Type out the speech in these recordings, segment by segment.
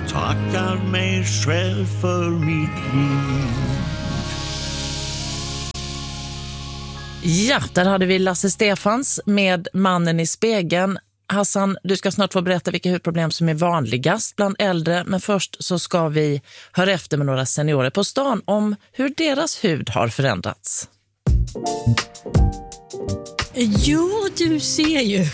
tackar mig själv för mitt liv. Ja, där hade vi Lasse Stefans med Mannen i spegeln. Hassan, du ska snart få berätta vilka hudproblem som är vanligast bland äldre, men först så ska vi höra efter med några seniorer på stan om hur deras hud har förändrats. Jo, du ser ju.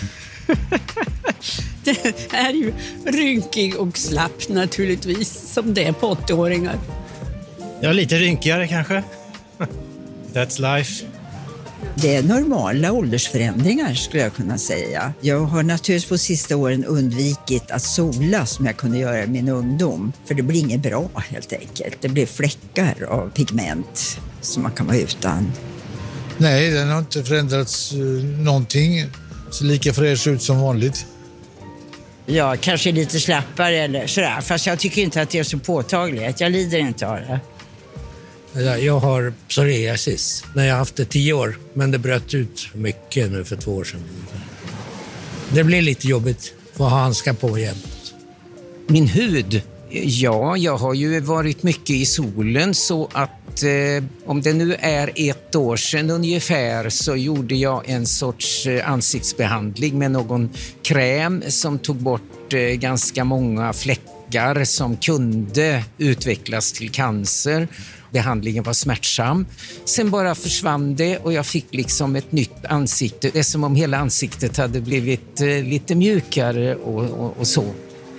Det är ju rynkig och slapp naturligtvis, som det är på 80-åringar. Ja, lite rynkigare kanske. That's life. Det är normala åldersförändringar skulle jag kunna säga. Jag har naturligtvis på sista åren undvikit att sola som jag kunde göra i min ungdom. För det blir inget bra helt enkelt. Det blir fläckar av pigment som man kan vara utan. Nej, den har inte förändrats någonting. Så lika fräsch ut som vanligt. Ja, kanske lite slappare eller sådär. Fast jag tycker inte att det är så påtagligt. Jag lider inte av det. Jag har psoriasis. När jag har haft det 10 år. Men det bröt ut mycket nu för 2 år sedan. Det blir lite jobbigt att ha handskar på jämt. Min hud? Ja, jag har ju varit mycket i solen så att om det nu är 1 år sedan ungefär så gjorde jag en sorts ansiktsbehandling med någon kräm som tog bort ganska många fläckar som kunde utvecklas till cancer. Behandlingen var smärtsam. Sen bara försvann det och jag fick liksom ett nytt ansikte. Det är som om hela ansiktet hade blivit lite mjukare och så.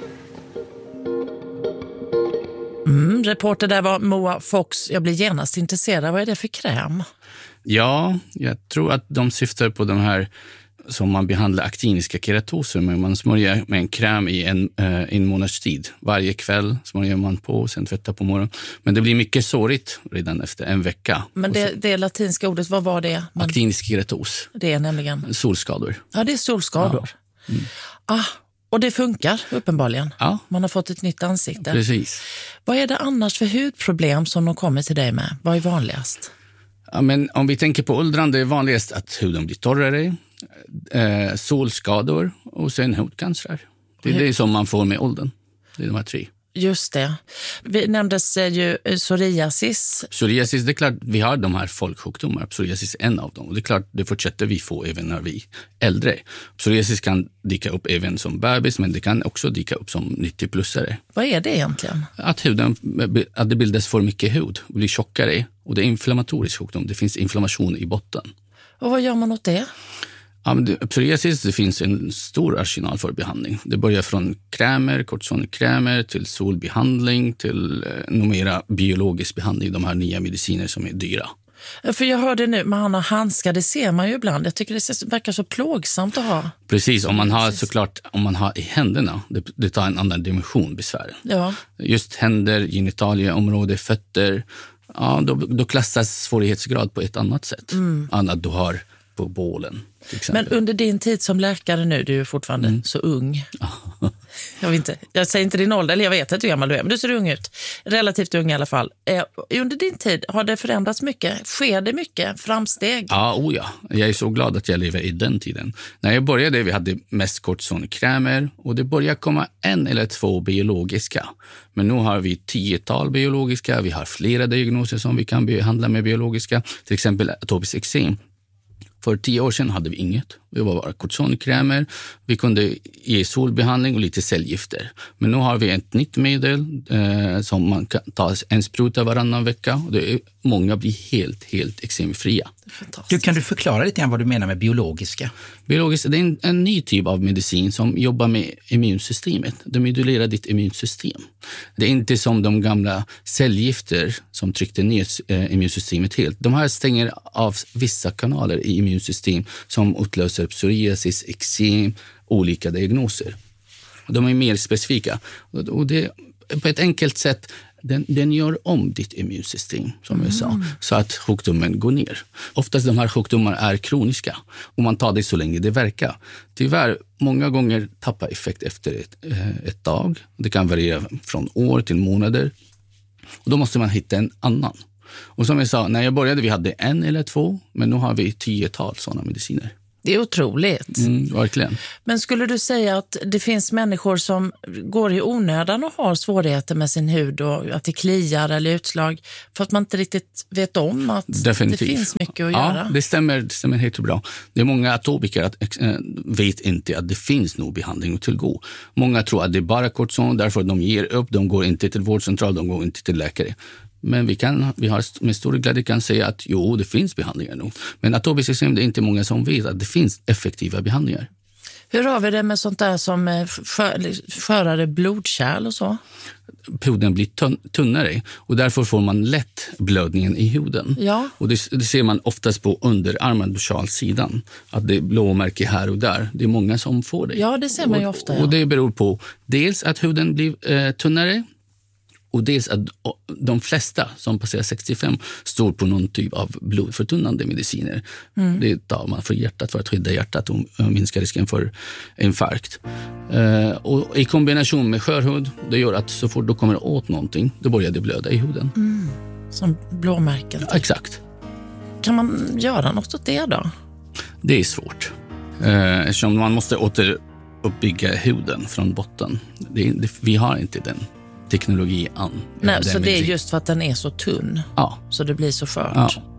Reporter där var Moa Fox. Jag blir genast intresserad. Vad är det för kräm? Ja, jag tror att de syftar på de här som man behandlar aktiniska keratoser med. Man smörjer med en kräm i en månads tid. Varje kväll smörjer man på och sen tvättar på morgonen. Men det blir mycket sårigt redan efter en vecka. Men det latinska ordet, vad var det? Aktinisk keratos. Det är nämligen? Solskador. Ja, det är solskador. Ja. Och det funkar uppenbarligen. Ja. Man har fått ett nytt ansikte. Precis. Vad är det annars för hudproblem som de kommer till dig med? Vad är vanligast? Ja, men om vi tänker på åldrande är vanligast att huden blir torrare, solskador och sen hudcancer. Det är det som man får med åldern. Det är de här 3. Just det. Vi nämndes ju psoriasis. Psoriasis, det är klart vi har de här folksjukdomar. Psoriasis är en av dem. Och det är klart det fortsätter vi få även när vi är äldre. Psoriasis kan dyka upp även som bebis, men det kan också dyka upp som 90-plussare. Vad är det egentligen? Att det bildas för mycket hud, blir tjockare. Och det är inflammatorisk sjukdom. Det finns inflammation i botten. Och vad gör man åt det? Ja, men psoriasis, det finns en stor arsenal för behandling. Det börjar från krämer, kortisonkrämer till solbehandling till numera biologisk behandling, de här nya mediciner som är dyra. För jag hörde nu, man har handskar, det ser man ju ibland. Jag tycker det verkar så plågsamt att ha. Precis, om man har i händerna, det tar en annan dimension besvär. Ja. Just händer, genitalieområde, fötter, ja, då klassas svårighetsgrad på ett annat sätt. Annat du har på bålen. Men under din tid som läkare nu, du är fortfarande så ung. Jag säger inte din ålder, eller jag vet inte hur gammal du är, men du ser ung ut. Relativt ung i alla fall. Under din tid, har det förändrats mycket? Sker det mycket framsteg? Ja. Jag är så glad att jag lever i den tiden. När jag började, vi hade mest kortisonkrämer och det började komma 1 eller 2 biologiska. Men nu har vi 10-tal biologiska, vi har flera diagnoser som vi kan behandla med biologiska. Till exempel atopisk eksem. För 10 år sedan hade vi inget. Vi var bara kortisonkrämer. Vi kunde ge solbehandling och lite cellgifter. Men nu har vi ett nytt medel som man kan ta en spruta varannan vecka. Och många blir helt eksemfria. Kan du förklara lite grann vad du menar med biologiska? Biologiskt, det är en ny typ av medicin som jobbar med immunsystemet. Det modulerar ditt immunsystem. Det är inte som de gamla cellgifter som tryckte ner immunsystemet helt. De här stänger av vissa kanaler i immunsystem som utlöser psoriasis, eksem, olika diagnoser. De är mer specifika. Och det på ett enkelt sätt, den gör om ditt immunsystem, som jag sa, så att sjukdomen går ner. Oftast de här sjukdomarna är kroniska och man tar det så länge det verkar. Tyvärr, många gånger tappar effekt efter ett dag. Det kan variera från år till månader. Och då måste man hitta en annan. Och som jag sa, när jag började vi hade 1 eller 2, men nu har vi 10-tal sådana mediciner. Det är otroligt. Verkligen. Men skulle du säga att det finns människor som går i onödan och har svårigheter med sin hud och att det kliar eller utslag för att man inte riktigt vet om att Definitivt. det finns mycket att göra? Ja, det stämmer helt bra. Det är många atopiker vet inte att det finns någon behandling att tillgå. Många tror att det är bara kortison, därför de ger upp, de går inte till vårdcentral, de går inte till läkare. Men vi har med stor glädje kan säga att det finns behandlingar nu. Men atopisk eksem, det är inte många som vet att det finns effektiva behandlingar. Hur har vi det med sånt där som skörare blodkärl och så? Huden blir tunnare och därför får man lätt blödningen i huden. Ja. Och det ser man oftast på underarmen, sjalsidan. Att det är blåmärke här och där. Det är många som får det. Ja, det ser man ju ofta. Och det beror på dels att huden blir tunnare. Och dels att de flesta som passerar 65 står på någon typ av blodförtunnande mediciner. Det tar man för hjärtat för att skydda hjärtat och minska risken för infarkt. Och i kombination med skörhud, det gör att så fort du kommer åt någonting, då börjar det blöda i huden. Som blåmärken. Ja, exakt. Kan man göra något åt det då? Det är svårt. Eftersom man måste återuppbygga huden från botten. Vi har inte den teknologi Nej, så det är just för att den är så tunn. Ja. Så det blir så skört. Ja.